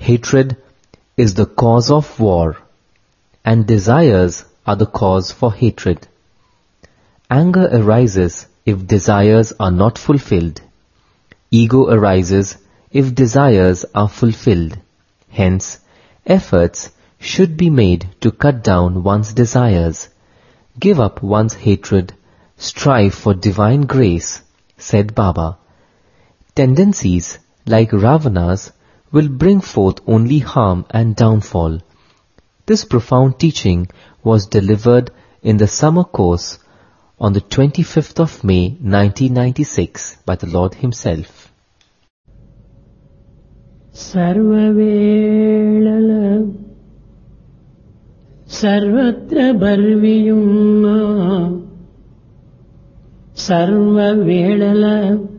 Hatred is the cause of war, and desires are the cause for hatred. Anger arises if desires are not fulfilled. Ego arises if desires are fulfilled. Hence, efforts should be made to cut down one's desires, give up one's hatred, strive for divine grace, said Baba. Tendencies like Ravana's will bring forth only harm and downfall. This profound teaching was delivered in the summer course on the 25th of May 1996 by the Lord Himself. Sarvavelala Sarvatra Barviyumma Sarvavelala